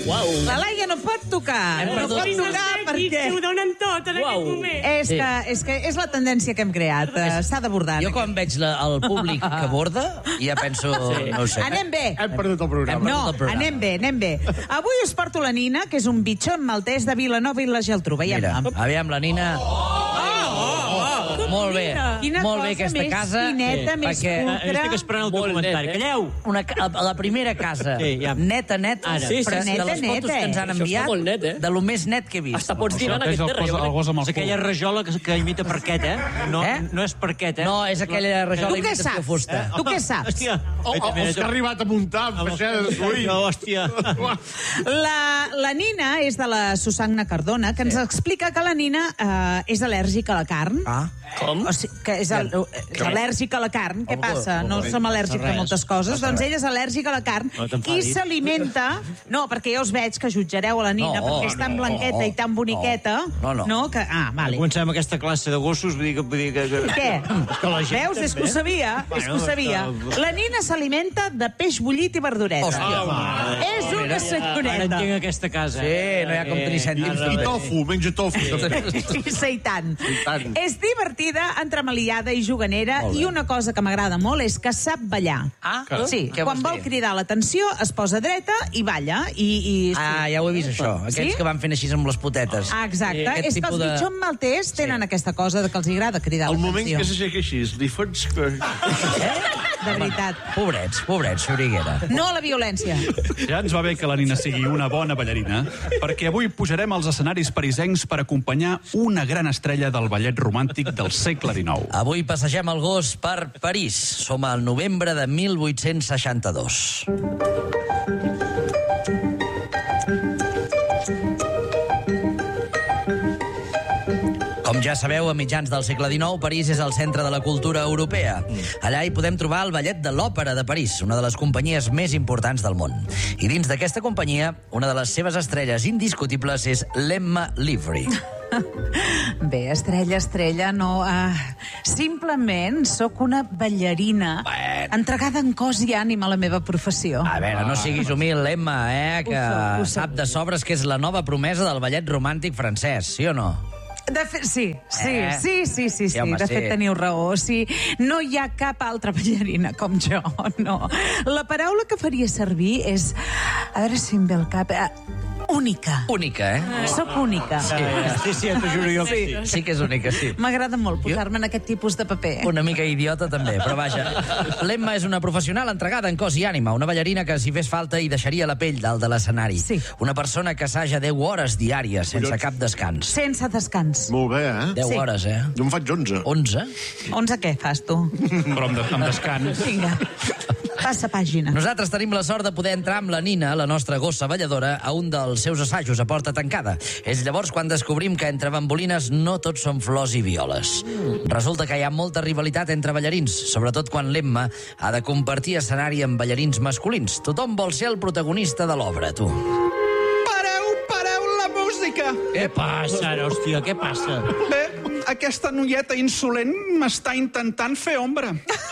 La Laia no pot tocar. No pot tocar perquè... Ho donen tot en aquest moment. És que és la tendència que hem creat. S'ha d'abordar. Jo quan veig el públic que borda, ja penso... No ho sé. Anem bé. Hem perdut el programa. No, anem bé. Avui us porto la Nina, que és un bitxon maltès de Vilanova i la Geltrú. Mira, aviam la Nina... Molt bé. Molt bé aquesta casa. Fineta, més pulcra. Estic esperant el teu comentari. Calleu! La primera casa. Neta. Però de les fotos que ens han enviat, de lo més net que he vist. Hasta pots tirar en aquest terra. És aquella rajola que imita parquet, No és parquet, No, és aquella rajola Tu què imitació saps? fusta. Tu què saps? Hòstia. Els que ha arribat a muntar amb peixades, ui. Hòstia. La Nina és de la Susagna Cardona, que ens explica que la Nina és al·lèrgica a la carn. Com? O sigui, que és al·lèrgica a la carn. Què passa? No som al·lèrgics a moltes coses. Doncs ella és al·lèrgica a la carn i s'alimenta... No, perquè ja us veig que jutjareu a la Nina perquè és tan blanqueta i tan boniqueta. No. Vale. Comencem aquesta classe de gossos, vull dir que... Què? Que la gent Veus? És que ho sabia. La Nina s'alimenta de peix bullit i verdureta. És una Ara senyoreta. entenc aquesta casa. Sí, no hi ha com tenir cèntims. I tofu, menja tofu. Sí, i tant. tant. És divertida, entremaliada i juganera, i una cosa que m'agrada molt és que sap ballar. Sí, Què quan vols vol dir? cridar l'atenció es posa dreta i balla. Ja ho he vist, això. Aquests que van fent així amb les potetes. Exacte. Aquest És que els tipus de- bitxons maltès tenen aquesta cosa de que els agrada cridar El moment l'atenció. que s'aixeca així, li fots... De veritat. Pobrets, Xuriguera. No a la violència. Ja ens va bé que la Nina sigui una bona ballarina, perquè avui pujarem als escenaris parisencs per acompanyar una gran estrella del ballet romàntic del segle XIX. Avui passegem el gos per París. Som al novembre de 1862. Com ja sabeu, a mitjans del segle XIX, París és el centre de la cultura europea. Allà hi podem trobar el ballet de l'Òpera de París, una de les companyies més importants del món. I dins d'aquesta companyia, una de les seves estrelles indiscutibles és l'Emma Livry. Bé, estrella, no... simplement sóc una ballarina entregada en cos i ànima a la meva professió. A veure, no siguis humil, Emma, que Ho soc. sap de sobres que és la nova promesa del ballet romàntic francès, sí o no? De fet, sí. Sí, home, De fet, sí. teniu raó. Sí, no hi ha cap altra ballarina com jo, no. La paraula que faria servir és... A veure si em ve al cap... única. Única, Soc única. Sí, t'ho juro jo que sí. Sí que és única, sí. M'agrada molt posar-me en aquest tipus de paper. Una mica idiota, també, però vaja. L'Emma és una professional entregada en cos i ànima, una ballarina que, si fes falta, hi deixaria la pell dalt de l'escenari. Sí. Una persona que assaja 10 hores diàries, sense cap descans. Sense descans. Molt bé, 10 Sí. hores, Jo en faig 11. 11? 11 què fas, tu? Però amb descans. Vinga, passa pàgina. Nosaltres tenim la sort de poder entrar amb la Nina, la nostra gossa balladora, a un dels seus assajos a porta tancada. És llavors quan descobrim que entre bambolines no tot són flors i violes. Resulta que hi ha molta rivalitat entre ballarins, sobretot quan l'Emma ha de compartir escenari amb ballarins masculins. Tothom vol ser el protagonista de l'obra, tu. Pareu la música! Què passa, ara, hòstia, què passa? Bé, aquesta noieta insolent m'està intentant fer ombra.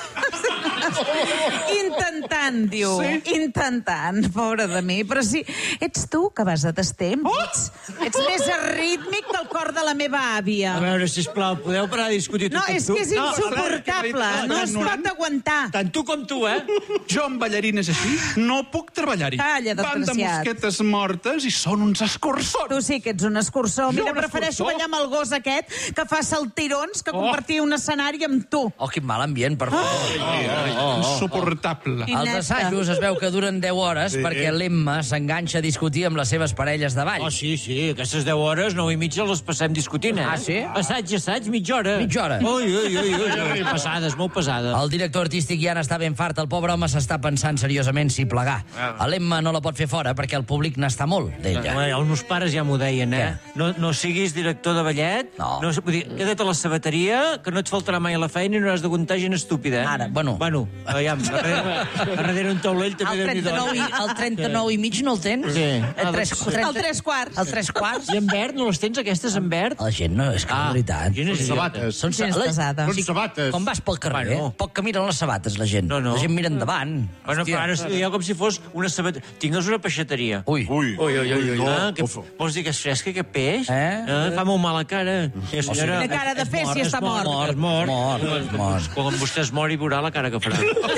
Intentant, diu. Sí. Intentant, pobra de mi. Però sí, ets tu que vas a destemps. Ets més arrítmic que el cor de la meva àvia. A veure, sisplau, podeu parar de discutir No, tu és que és insuportable. No es pot aguantar. Tant tu com tu, Jo amb ballarines així no puc treballar-hi. Calla, Van de desgraciat. mosquetes mortes i són uns escurçons. Tu sí que ets un escurçó. Jo Mira, un prefereixo escurçó? ballar amb el gos aquest que fa saltirons que compartir un escenari amb tu. Oh, quin mal ambient, per favor. Insuportable. I Els neta. assajos es veu que duren 10 hores perquè l'Emma s'enganxa a discutir amb les seves parelles de ball. Oh, sí, aquestes 10 hores, 9 i mitja, les passem discutint, Ah, sí? Assaig, mitja hora. Mitja hora. Ui, pesades, molt pesades. El director artístic ja n'està ben fart. El pobre home s'està pensant seriosament si plegar. L'Emma no la pot fer fora perquè el públic n'està molt d'ella. Els meus pares ja m'ho deien, No siguis director de ballet, No. vull dir, queda't a la sabateria, que no et faltarà mai a la feina i no has d'aguantar gent estúpida, Ara, bueno, Déu-n'hi-do. Aviam, darrere un taulell també Déu-n'hi-do. El 39 i mig no el tens? Sí. El 3/4. El 3/4? I en verd, no les tens, aquestes en verd? La gent no, és que la veritat. Quines Sabates. Són pesades. Són sabates. Com vas pel carrer, Bueno. poc que miren les sabates, la gent. No. La gent mira endavant. Bueno, però ara jo com si fos una sabata... Tingues una peixateria. Ui. Ui. Vols dir que és fresca, aquest peix? Fa molt mala cara. Una cara de fer si està mort. És mort. Mort. Quan vostè es mori, veurà la cara que farà.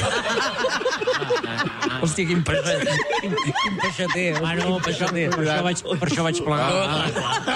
Hòstia, quin peixater. Bueno, per això vaig plegar.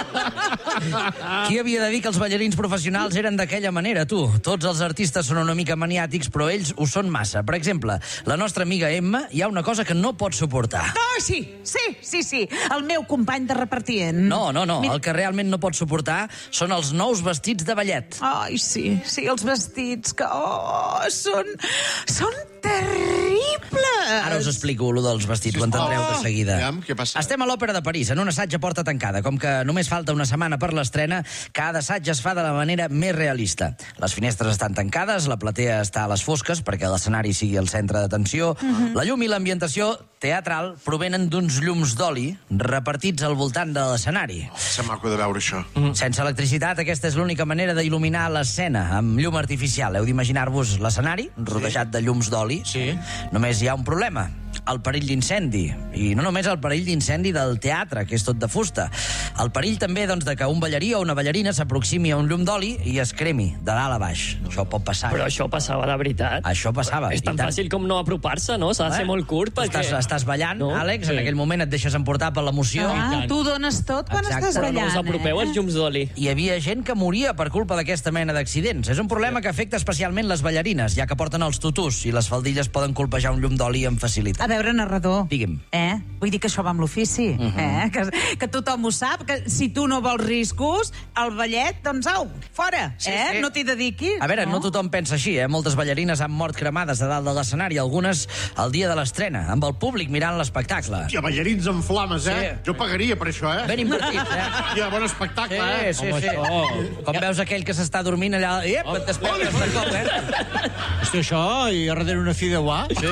Qui havia de dir que els ballarins professionals eren d'aquella manera, tu? Tots els artistes són una mica maniàtics, però ells ho són massa. Per exemple, la nostra amiga Emma hi ha una cosa que no pot suportar. Oh, sí. El meu company de repartient. No. El que realment no pot suportar són els nous vestits de ballet. Ai, sí, els vestits que... són terribles! Ara us explico lo dels vestits, ho entendreu de seguida. Aviam, què passa? Estem a l'Òpera de París, en un assaig a porta tancada. Com que només falta una setmana per l'estrena, cada assaig es fa de la manera més realista. Les finestres estan tancades, la platea està a les fosques perquè l'escenari sigui el centre d'atenció. La llum i l'ambientació teatral provenen d'uns llums d'oli repartits al voltant de l'escenari. És maco de veure això. Sense electricitat, aquesta és l'única manera d'il·luminar l'escena, amb llum artificial. Heu d'imaginar-vos l'escenari, rodejat de llums d'oli. Sí. Només hi ha un problema, el perill d'incendi. I no només el perill d'incendi del teatre, que és tot de fusta. El perill també, doncs, de que un ballarí o una ballarina s'aproximi a un llum d'oli i es cremi, de dalt a baix. Això pot passar. Però això passava de veritat. Això passava. És tan fàcil com no apropar-se, no? S'ha de ser molt curt perquè... Estàs ballant, Àlex, en aquell moment et deixes emportar per l'emoció. Tu dones tot quan estàs Però no ballant, us apropeu als llums d'oli. Hi havia gent que moria per culpa d'aquesta mena d'accidents. És un problema que afecta especialment les ballarines, ja que porten els tutús i les faldilles poden colpejar un llum d'oli amb facilitat. A veure, narrador. Digue'm. Vull dir que això va amb l'ofici. Que tothom ho sap, que si tu no vols riscos, el ballet, doncs au, fora. Sí. No t'hi dediquis. A veure, no tothom pensa així, Moltes ballarines han mort cremades de dalt de l'escenari, algunes el dia de l'estrena, amb el públic mirant l'espectacle. Hòstia, ballarins en flames, Sí. Jo pagaria per això, Ben invertits, Hòstia, bon espectacle, Sí. Com veus aquell que s'està dormint allà... Et despertes de cop, Hòstia, això, i a darrere una fideuà? Sí.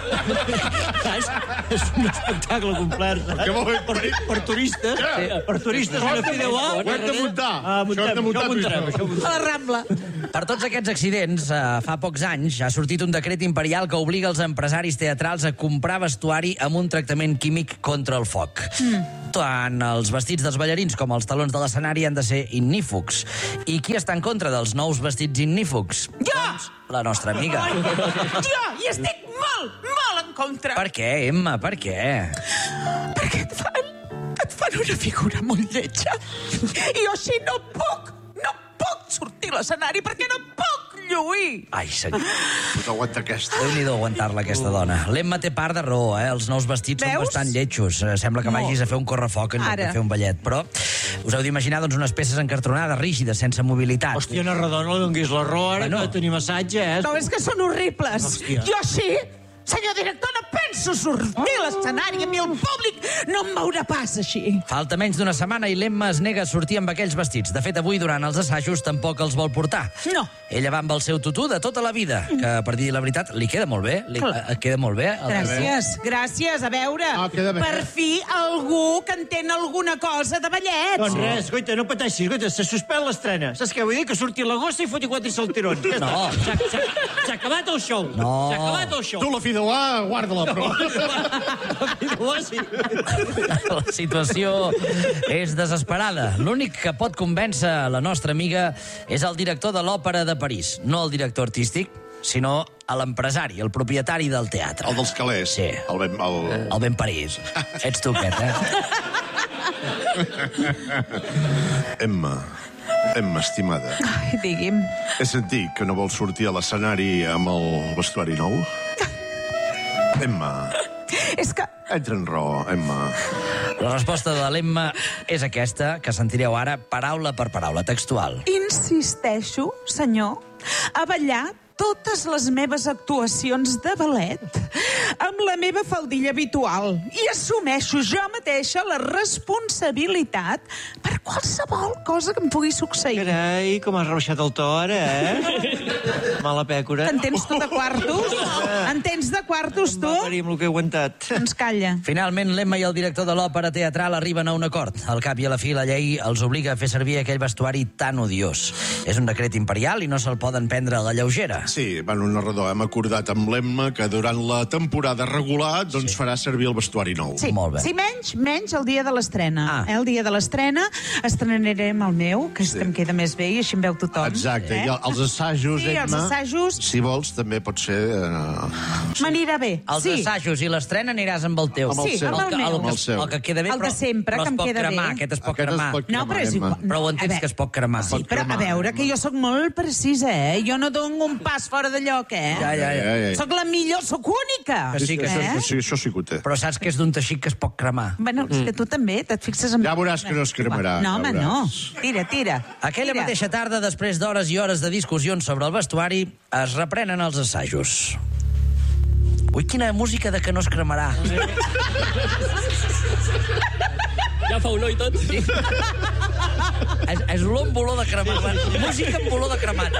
És un espectacle complet. Què vol dir? Per turistes. Per turistes, una fideuà. Ho hem de muntar. Això ho muntarem. A la Rambla. Per tots aquests accidents, fa pocs anys ha sortit un decret imperial que obliga els empresaris teatrals a comprar vestuari amb un tractament químic contra el foc. Tant els vestits dels ballarins com els talons de l'escenari han de ser ignífugs. I qui està en contra dels nous vestits ignífugs? Jo! La nostra amiga. Jo hi estic molt en contra. Per què, Emma? Per què? Perquè et fan una figura molt lletja. I jo així no puc sortir a l'escenari perquè no puc lluir. Ai, senyor. Pot aguantar aquesta. Déu-n'hi-do aguantar-la, aquesta dona. L'Emma té part de raó, Els nous vestits són bastant lletjos. Sembla que vagis a fer un correfoc en lloc de fer un ballet. Però us heu d'imaginar, doncs, unes peces encartronades, rígides, sense mobilitat. Hòstia, narrador, no donguis la raó ara, que tenim assatge, No, és que són horribles. Hòstia. Jo sí, senyor director, no penso sortir a l'escenari i a mi el públic no em veurà pas així. Falta menys d'una setmana i l'Emma es nega a sortir amb aquells vestits. De fet, avui, durant els assajos, tampoc els vol portar. No. Ella va amb el seu tutú de tota la vida, que, per dir la veritat, li queda molt bé. Queda molt bé. Gràcies. A veure, queda bé. per fi algú que entén alguna cosa de ballet. Doncs res, escolta, no pateixis, se suspèn l'estrena. Saps què vull dir? Que surti la gossa i foti 4 saltirons. No. S'ha acabat el show. No. S'ha acabat el show. Tu, la fideuà, guarda-la, però... La situació és desesperada. L'únic que pot convèncer la nostra amiga és el director de l'Òpera de París. No el director artístic, sinó l'empresari, el propietari del teatre. El dels calés. Sí. El ben París. Ets tu, aquest, Emma, estimada. Ai, digui'm. He sentit que no vols sortir a l'escenari amb el vestuari nou? Emma, És que... entra en raó, Emma. La resposta de l'Emma és aquesta, que sentireu ara paraula per paraula, textual. Insisteixo, senyor, a ballar totes les meves actuacions de ballet amb la meva faldilla habitual i assumeixo jo mateixa la responsabilitat per qualsevol cosa que em pugui succeir. Carai, com has rebaixat el to ara, Mala pècora. T'entens tu de quartos? Entens de quartos, tu? Va parir amb el que he aguantat. Doncs calla. Finalment, l'Emma i el director de l'òpera teatral arriben a un acord. Al cap i a la fi, la llei els obliga a fer servir aquell vestuari tan odiós. És un decret imperial i no se'l poden prendre a la lleugera. Sí, bueno, un narrador, hem acordat amb l'Emma que durant la temporada regular doncs farà servir el vestuari nou. Sí, Molt bé. sí, menys el dia de l'estrena. El dia de l'estrena estrenarem el meu, que és que em queda més bé i així em veu tothom. Exacte, i els assajos, Sí, els Emma, assajos. si vols, també pot ser... M'anirà bé. Els Sí. assajos i l'estrena aniràs amb el teu. Amb el Sí, seu. amb el meu. Amb el seu. El que queda bé, El de sempre, però que em es pot queda cremar. bé. Aquest es pot Aquest es cremar. pot No, però és Emma. igual. Però ho entens, A veure, que es pot cremar. Sí, però a veure, que jo sóc molt precisa, Jo no dono un pas fora de lloc, Ja. Sóc la millor, sóc única. Sí, que Això sí que ho té. Però saps que és d'un teixit que es pot cremar. Bueno, és que tu també, te't fixes en... Ja veuràs que no es cremarà. No, home, ja no. veuràs. Tira. Aquella mateixa tarda, després d'hores i hores de discussions sobre el vestuari, es reprenen els assajos. Ui, quina música de que no es cremarà. Ja fa olor i tot. Sí. És olor amb olor de cremat. Música amb olor de cremat.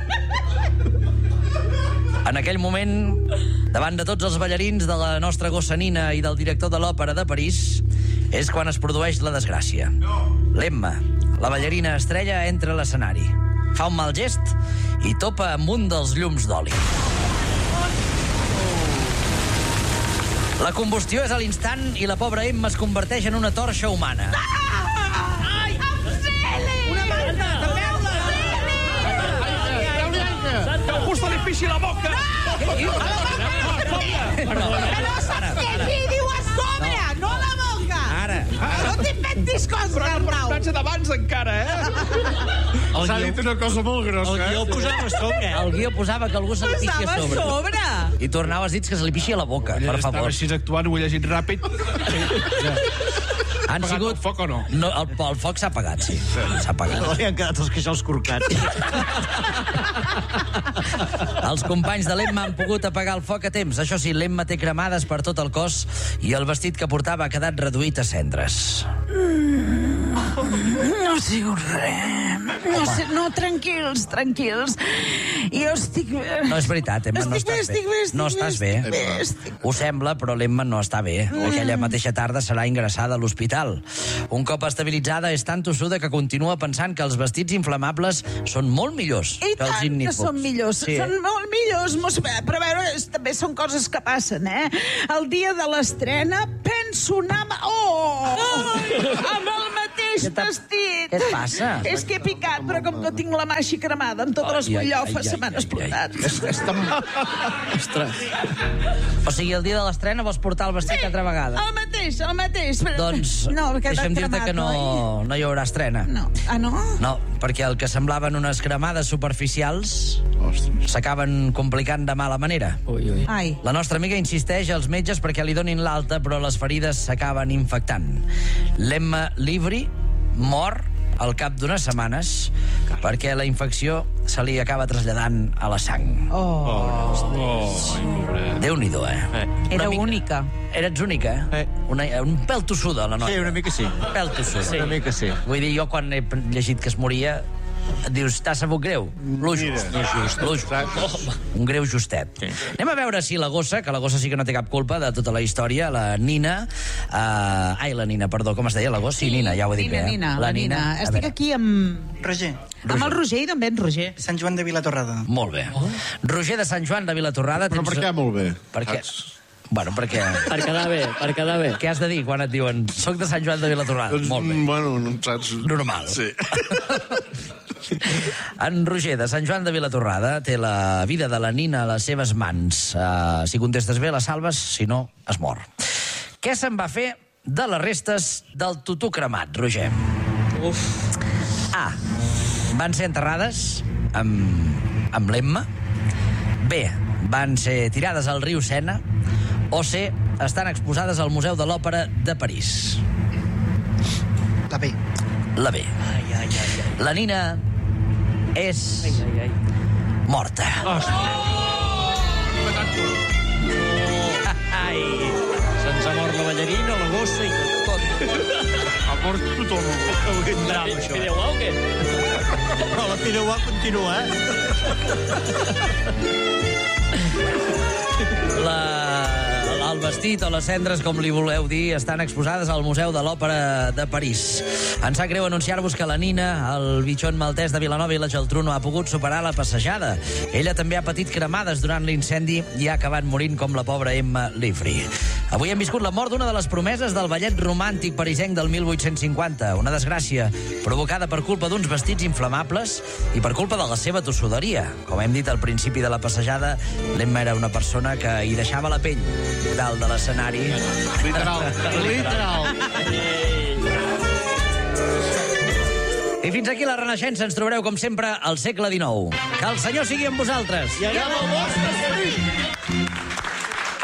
En aquell moment, davant de tots els ballarins de la nostra gossa Nina i del director de l'Òpera de París, és quan es produeix la desgràcia. L'Emma, la ballarina estrella, entra a l'escenari. Fa un mal gest i topa amb un dels llums d'oli. La combustió és a l'instant i la pobra Emma es converteix en una torxa humana. Que algú se li pixi la boca! Que no s'esqueixi, diu a sobre, no a la boca. Ara. No t'inventis coses, Però el Arnau. reportatge d'abans encara, S'ha dit una cosa molt grossa, El guió posava a sobre. El guió posava que algú se li pixi a Estava a sobre. I tu, Arnau, has dit que se li pixi a la boca, per Estava favor. així actuant, ho he llegit ràpid. Han apagat sigut... el foc o no? No, el foc s'ha apagat, sí. S'ha apagat. Li han quedat els queixals corcats. Els companys de l'Emma han pogut apagar el foc a temps. Això sí, l'Emma té cremades per tot el cos i el vestit que portava ha quedat reduït a cendres. No sigo res. No, tranquils. Jo estic bé. No és veritat, Emma, no estàs bé. No estàs bé. Ho sembla, però l'Emma no està bé. Aquella mateixa tarda serà ingressada a l'hospital. Un cop estabilitzada, és tan tossuda que continua pensant que els vestits inflamables són molt millors I que els tant que ignífugs. són millors, Sí. són molt millors. Però a veure, també són coses que passen, El dia de l'estrena penso anar... Amb el mateix vestit. Què et passa? És que he picat, però com que tinc la mà així cremada, amb totes les bullofes se m'han explotat. O sigui, el dia de l'estrena vols portar el vestit altra vegada? El mateix. Doncs No, perquè deixa'm t'ha dir-te que cremat, no hi haurà estrena. No. Ah, no? No, perquè el que semblaven unes cremades superficials Ostres. s'acaben complicant de mala manera. Ai. La nostra amiga insisteix als metges perquè li donin l'alta, però les ferides s'acaben infectant. L'Emma Livri mor al cap d'unes setmanes perquè la infecció se li acaba traslladant a la sang. Déu-n'hi-do, Era Una mica- única. Eres única, un pèl tossuda, la noia. Sí, una mica sí. Un pèl tossuda. Una mica sí. Vull dir, jo quan he llegit que es moria, et dius, t'ha sabut greu? Lo just. Un greu justet. Sí. Anem a veure si la gossa, que la gossa sí que no té cap culpa de tota la història, la Nina... la Nina, perdó, com es deia la gossa? Sí, Nina, ja ho he dit bé. La Nina. Estic aquí amb... Roger, Amb el Roger i també en Roger. Sant Joan de Vilatorrada. Molt bé. Roger de Sant Joan de Vilatorrada... Però per què molt bé? Perquè... Bueno, perquè... Per quedar bé. Què has de dir quan et diuen soc de Sant Joan de Vilatorrada? Doncs, Molt bé. bueno, no saps... Normal. Sí. En Roger, de Sant Joan de Vilatorrada, té la vida de la Nina a les seves mans. Si contestes bé, la salves, si no, es mor. Què se'n va fer de les restes del tutú cremat, Roger? A. Van ser enterrades amb l'Emma. B. Van ser tirades al riu Sena. O C. Estan exposades al Museu de l'Òpera de París. La B. La B. La Nina és morta. Ai, se'ns ha mort la ballarina, la gossa i tot. mort tothom. Un drama, això. Fideuà o què? Però la Fideuà continua, El vestit o les cendres, com li voleu dir, estan exposades al Museu de l'Òpera de París. Em sap greu anunciar-vos que la Nina, el bitxon maltès de Vilanova i la Geltrú, no ha pogut superar la passejada. Ella també ha patit cremades durant l'incendi i ha acabat morint com la pobra Emma Livry. Avui hem viscut la mort d'una de les promeses del ballet romàntic parisenc del 1850. Una desgràcia provocada per culpa d'uns vestits inflamables i per culpa de la seva tossuderia. Com hem dit al principi de la passejada, l'Emma era una persona que hi deixava la pell dalt de l'escenari. Literal. I fins aquí la Renaixença. Ens trobareu, com sempre, al segle XIX. Que el Senyor sigui amb vosaltres. I allà amb el vostre esperit.